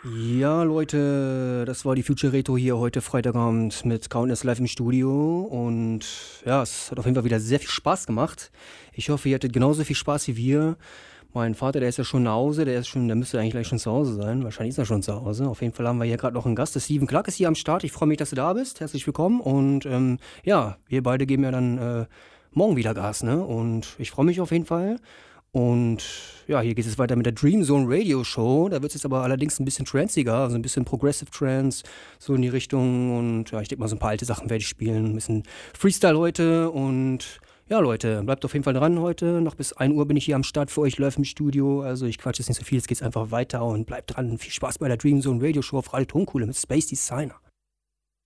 Ja, Leute, das war die Future Retro hier heute Freitagabend mit Countess live im Studio und ja, es hat auf jeden Fall wieder sehr viel Spaß gemacht. Ich hoffe, ihr hattet genauso viel Spaß wie wir. Mein Vater, der ist ja schon nach Hause, der müsste eigentlich gleich schon zu Hause sein. Wahrscheinlich ist er schon zu Hause. Auf jeden Fall haben wir hier gerade noch einen Gast. Der Steven Clark ist hier am Start. Ich freue mich, dass du da bist. Herzlich willkommen und ja, wir beide geben ja dann morgen wieder Gas, ne? Und ich freue mich auf jeden Fall. Und ja, hier geht es weiter mit der Dream Zone Radio Show. Da wird es jetzt aber allerdings ein bisschen tranziger, also ein bisschen Progressive Trance, so in die Richtung. Und ja, ich denke mal, so ein paar alte Sachen werde ich spielen. Ein bisschen Freestyle heute. Und ja, Leute, bleibt auf jeden Fall dran heute. Noch bis 1 Uhr bin ich hier am Start für euch live im Studio. Also ich quatsch jetzt nicht so viel, jetzt geht's einfach weiter und bleibt dran. Viel Spaß bei der Dream Zone Radio Show auf Radio Tonkuhle mit Space Designer.